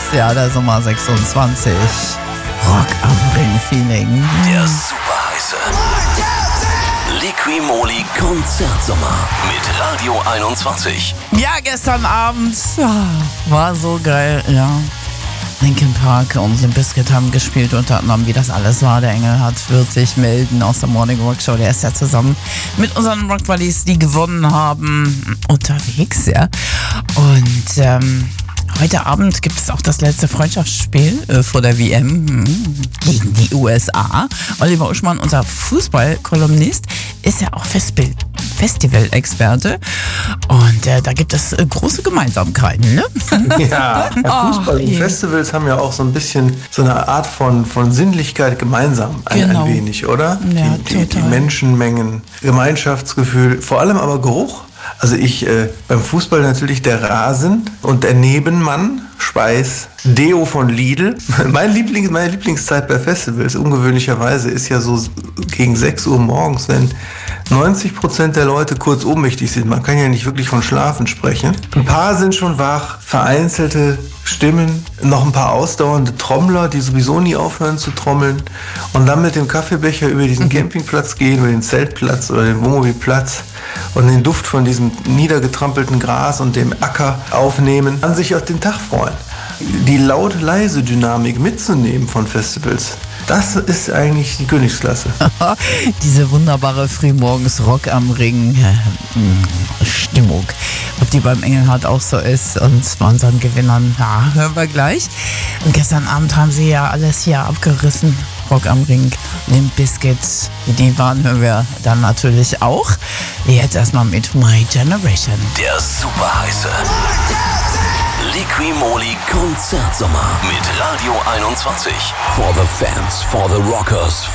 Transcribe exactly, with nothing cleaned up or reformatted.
ja, der Sommer sechsundzwanzig. Rock am Ring Feeling. Der super heiße Liqui-Moly Konzertsommer mit Radio einundzwanzig. Ja, gestern Abend war so geil, ja. Linkin Park und Limp Bizkit haben gespielt, unter anderem, wie das alles war. Der Engelhardt wird sich melden aus der Morning Rock Show. Der ist ja zusammen mit unseren Rock Buddies, die gewonnen haben, unterwegs, ja. Und ähm, heute Abend gibt es auch das letzte Freundschaftsspiel äh, vor der W M gegen die U S A. Oliver Uschmann, unser Fußballkolumnist, ist ja auch Festbild. Festival-Experte und äh, da gibt es äh, große Gemeinsamkeiten, ne? Ja, Fußball und Festivals haben ja auch so ein bisschen so eine Art von, von Sinnlichkeit gemeinsam, ein, Genau. ein wenig, oder? Ja, die, die, die total. Menschenmengen, Gemeinschaftsgefühl, vor allem aber Geruch. Also ich, äh, beim Fußball natürlich der Rasen und der Nebenmann, Schweiß, Deo von Lidl. Mein Lieblings, meine Lieblingszeit bei Festivals, ungewöhnlicherweise, ist ja so gegen sechs Uhr morgens, wenn neunzig Prozent der Leute kurz ohnmächtig sind. Man kann ja nicht wirklich von Schlafen sprechen. Ein paar sind schon wach, vereinzelte Stimmen, noch ein paar ausdauernde Trommler, die sowieso nie aufhören zu trommeln und dann mit dem Kaffeebecher über diesen Campingplatz gehen, über den Zeltplatz oder den Wohnmobilplatz und den Duft von diesem niedergetrampelten Gras und dem Acker aufnehmen, an sich auf den Tag freuen. Die laut-leise-Dynamik mitzunehmen von Festivals, das ist eigentlich die Königsklasse. Diese wunderbare frühmorgens Rock am Ring äh, Stimmung. Ob die beim Engelhardt auch so ist und bei unseren Gewinnern, ja, hören wir gleich. Und gestern Abend haben sie ja alles hier abgerissen. Rock am Ring, Limp Bizkit, die waren hören wir dann natürlich auch. Jetzt erstmal mit My Generation. Der super heiße Liqui-Moly Konzertsommer mit Radio einundzwanzig. For the fans, for the rockers,